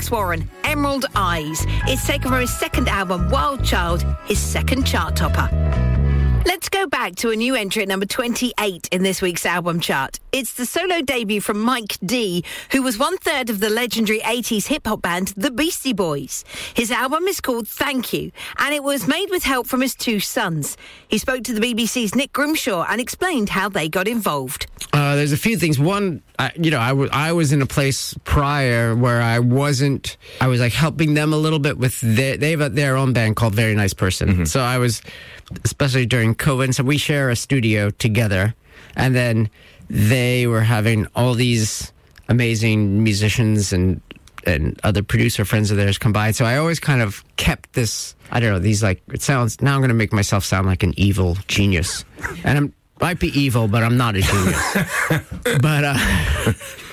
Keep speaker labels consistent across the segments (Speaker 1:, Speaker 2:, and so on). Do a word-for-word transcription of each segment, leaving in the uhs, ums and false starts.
Speaker 1: Alex Warren, Emerald Eyes. It's taken from his second album, Wild Child, his second chart topper. Let's go back to a new entry at number twenty-eight in this week's album chart. It's the solo debut from Mike D, who was one-third of the legendary eighties hip-hop band The Beastie Boys. His album is called Thank You, and it was made with help from his two sons. He spoke to the B B C's Nick Grimshaw and explained how they got involved.
Speaker 2: Uh, there's a few things. One, I, you know, I, w- I was in a place prior where I wasn't, I was like helping them a little bit with their, they have their own band called Very Nice Person. Mm-hmm. So I was, especially during COVID, so we share a studio together, and then they were having all these amazing musicians and and other producer friends of theirs combined. So I always kind of kept this, I don't know, these like, it sounds, now I'm going to make myself sound like an evil genius. And I'm, might be evil, but I'm not a genius. but uh,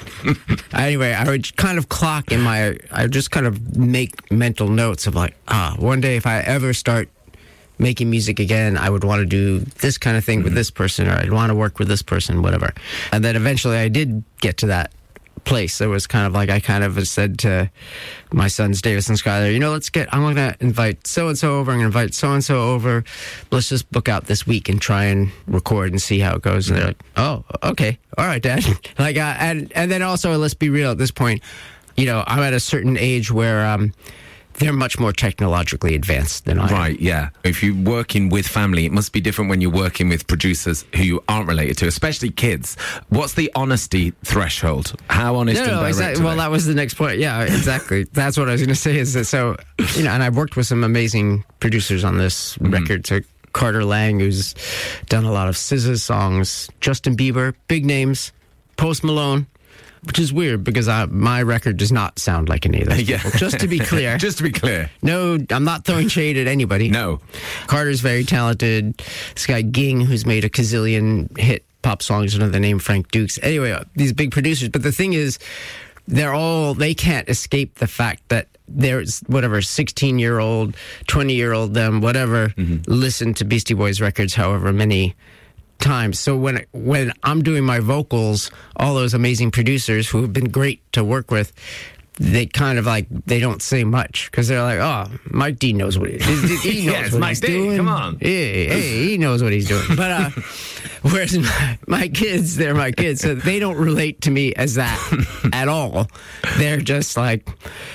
Speaker 2: anyway, I would kind of clock in my, I would just kind of make mental notes of like, ah, one day if I ever start making music again, I would want to do this kind of thing mm-hmm. with this person, or I'd want to work with this person, whatever. And then eventually I did get to that place. It was kind of like I kind of said to my sons, Davis and Skylar, you know, let's get, I'm going to invite so-and-so over, I'm going to invite so-and-so over. Let's just book out this week and try and record and see how it goes. And they're like, oh, okay. All right, Dad. like, uh, and, and then also, let's be real at this point, you know, I'm at a certain age where, um, they're much more technologically advanced than I am.
Speaker 3: Right, yeah. If you're working with family, it must be different when you're working with producers who you aren't related to, especially kids. What's the honesty threshold? How honest
Speaker 2: no,
Speaker 3: and
Speaker 2: no,
Speaker 3: direct
Speaker 2: exactly. Well, that was the next point. Yeah, exactly. That's what I was going to say is that, so, you know, and I've worked with some amazing producers on this mm-hmm. record. So Carter Lang, who's done a lot of S Z A songs, Justin Bieber, big names, Post Malone. Which is weird because I, my record does not sound like any of those
Speaker 3: yeah.
Speaker 2: people. Just to be clear.
Speaker 3: Just to be clear.
Speaker 2: No, I'm not throwing shade at anybody.
Speaker 3: No.
Speaker 2: Carter's very talented. This guy Ging, who's made a gazillion hit pop songs under the name Frank Dukes. Anyway, uh, these big producers. But the thing is, they're all, they can't escape the fact that there's whatever sixteen-year-old, twenty-year-old them, whatever, mm-hmm. listen to Beastie Boys records however many times. So when when I'm doing my vocals, all those amazing producers who have been great to work with, they kind of like, they don't say much because they're like, oh, Mike D knows what he, he knows
Speaker 3: yes,
Speaker 2: what
Speaker 3: Mike
Speaker 2: he's
Speaker 3: D,
Speaker 2: doing.
Speaker 3: Come on.
Speaker 2: Hey, hey, he knows what he's doing. But uh, whereas my, my kids, they're my kids, so they don't relate to me as that at all. They're just like,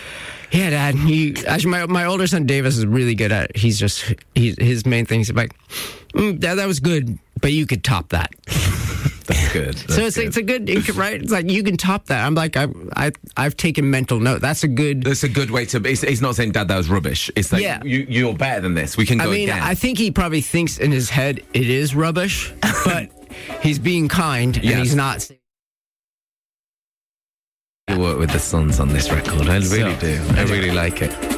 Speaker 2: yeah, Dad. He actually, my my older son Davis is really good at it. He's just he's his main thing is like, mm, Dad, that was good, but you could top that.
Speaker 3: That's good. That's
Speaker 2: so it's
Speaker 3: good.
Speaker 2: it's a good right. It's like you can top that. I'm like I I I've taken mental note. That's a good.
Speaker 3: That's a good way to. It's, it's not saying, Dad, that was rubbish. It's like
Speaker 2: yeah.
Speaker 3: you you're better than this. We can go
Speaker 2: I mean,
Speaker 3: again.
Speaker 2: I think he probably thinks in his head it is rubbish, but he's being kind and
Speaker 3: yes.
Speaker 2: he's not.
Speaker 3: You work with the Sons on this record. I really
Speaker 2: So,
Speaker 3: do. I really like it.